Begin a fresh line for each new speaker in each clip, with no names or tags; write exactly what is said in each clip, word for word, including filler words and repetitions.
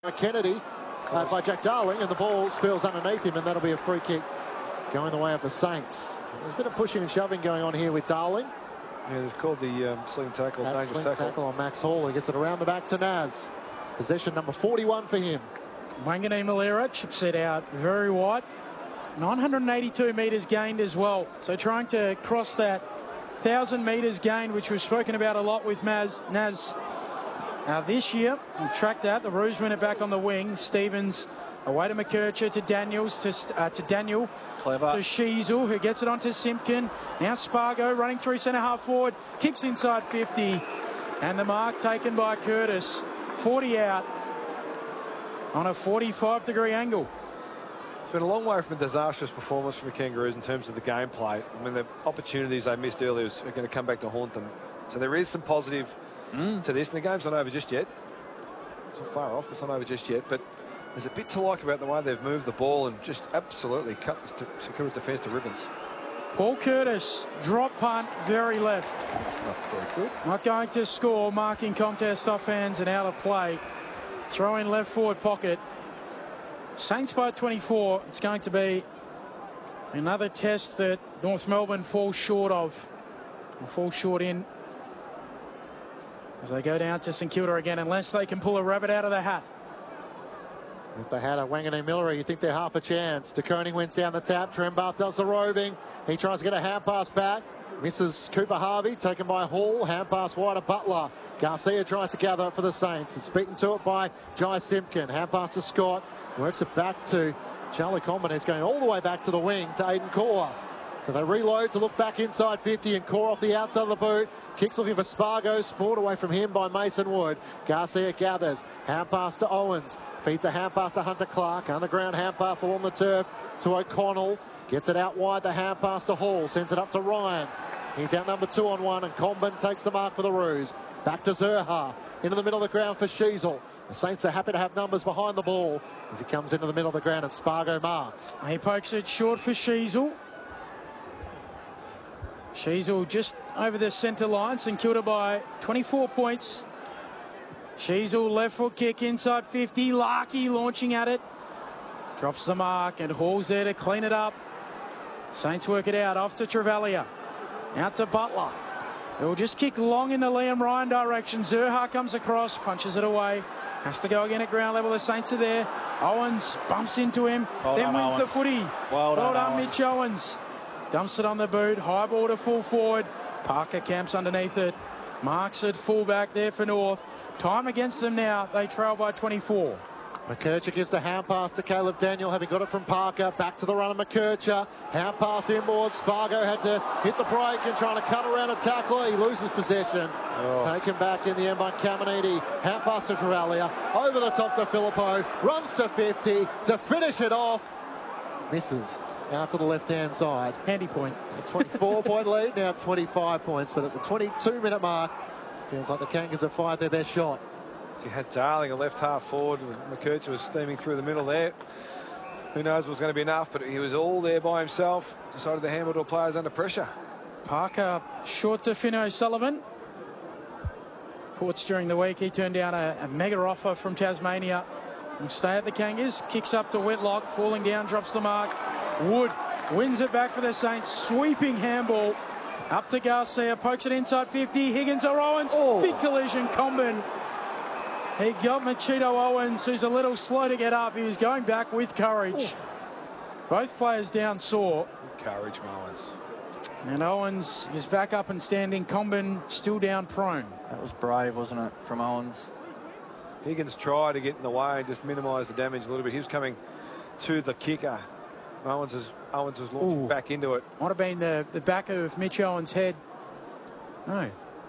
Kennedy uh, by Jack Darling, and the ball spills underneath him, and that'll be a free kick going the way of the Saints. There's a bit of pushing and shoving going on here with Darling.
Yeah, they've called the um, sling tackle,
That's
dangerous
sling
tackle.
tackle on Max Hall, who gets it around the back to Naz. Possession number forty-one for him.
Wanganeen Malera chips it out very wide. nine hundred eighty-two metres gained as well. So trying to cross that one thousand metres gained, which we've spoken about a lot with Maz, Naz. Now this year, we've tracked that. The Roos win it back on the wing. Stevens away to McKercher, to Daniels, to, uh, to Daniel.
Clever.
To Sheasel, who gets it onto Simpkin. Now Spargo running through centre half forward. Kicks inside fifty. And the mark taken by Curtis. forty out on a forty-five degree angle.
It's been a long way from a disastrous performance from the Kangaroos in terms of the gameplay. I mean, the opportunities they missed earlier are going to come back to haunt them. So there is some positive mm. to this. And the game's not over just yet. It's not far off, but it's not over just yet. But there's a bit to like about the way they've moved the ball and just absolutely cut the Security defence to ribbons.
Paul Curtis, drop punt, very left.
That's not very good.
Not going to score, marking contest off hands and out of play. Throw in left forward pocket. Saints by twenty-four. It's going to be another test that North Melbourne falls short of. Fall short in as they go down to St Kilda again, unless they can pull a rabbit out of the hat.
If they had a Wanganeen Miller, you think they're half a chance. De Koning wins down the tap. Trembath does the roving. He tries to get a hand pass back. Misses Cooper Harvey, taken by Hall. Hand pass wide to Butler. Garcia tries to gather it for the Saints. It's beaten to it by Jai Simpkin. Hand pass to Scott. Works it back to Charlie Comben, who's going all the way back to the wing to Aiden Core. So they reload to look back inside fifty, and Core off the outside of the boot. Kicks looking for Spargo. Sport away from him by Mason Wood. Garcia gathers. Hand pass to Owens. Feeds a hand pass to Hunter Clark. Underground hand pass along the turf to O'Connell. Gets it out wide. The hand pass to Hall. Sends it up to Ryan. He's out number two on one, and Comben takes the mark for the Roos. Back to Zerha. Into the middle of the ground for Sheasel. The Saints are happy to have numbers behind the ball as he comes into the middle of the ground, and Spargo marks.
He pokes it short for Sheasel. Sheasel just over the centre line. St Kilda by twenty-four points. Sheasel left foot kick inside fifty. Larkey launching at it. Drops the mark, and Hall's there to clean it up. Saints work it out. Off to Travalia. Out to Butler. It will just kick long in the Liam Ryan direction. Zerha comes across, punches it away. Has to go again at ground level. The Saints are there. Owens bumps into him.
Well
then
done,
wins
Owens.
the footy.
Well,
well
done,
done
Owens.
Mitch Owens. Dumps it on the boot. High ball to full forward. Parker camps underneath it. Marks it full back there for North. Time against them now. They trail by twenty-four.
McKercher gives the hand pass to Caleb Daniel, having got it from Parker. Back to the run of McKercher. Hand pass inboard. Spargo had to hit the break and trying to cut around a tackler. He loses possession. Oh. Taken back in the end by Caminiti. Hand pass to Travalia. Over the top to Filippo. Runs to fifty to finish it off. Misses. Out to the left-hand side.
Handy point.
A twenty-four point lead, now twenty-five points. But at the twenty-two minute mark, feels like the Kangas have fired their best shot.
You had Darling, a left half forward. McKercher was steaming through the middle there. Who knows if it was going to be enough, but he was all there by himself. Decided to handle to players under pressure.
Parker short to Finn O'Sullivan. Reports during the week he turned down a, a mega offer from Tasmania. Will stay at the Kangas. Kicks up to Whitlock. Falling down, drops the mark. Wood wins it back for the Saints. Sweeping handball. Up to Garcia. Pokes it inside fifty. Higgins or Owens. Oh. Big collision. Comben. He got Machito Owens, who's a little slow to get up. He was going back with courage. Ooh. Both players down sore.
Courage, Owens.
And Owens is back up and standing. Comben still down prone.
That was brave, wasn't it, from Owens?
Higgins tried to get in the way and just minimise the damage a little bit. He was coming to the kicker. Owens is Owens was launching Ooh. back into it.
Might have been the, the back of Mitch Owens' head. No.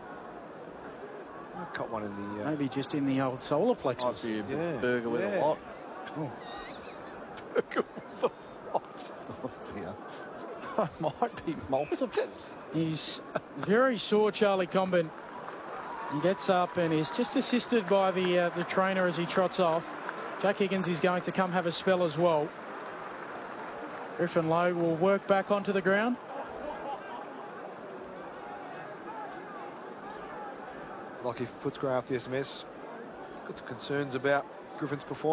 Caught one in the... Uh,
Maybe just in the old solar plexus.
Might be a
yeah,
burger with
yeah.
a lot.
Oh. Burger with a lot.
Oh dear.
Might be multiples.
He's very sore, Charlie Comben. He gets up and is just assisted by the uh, the trainer as he trots off. Jack Higgins is going to come have a spell as well. Griffin Lowe will work back onto the ground.
Lockie Footscray off the S M S. Got some concerns about Griffin's performance.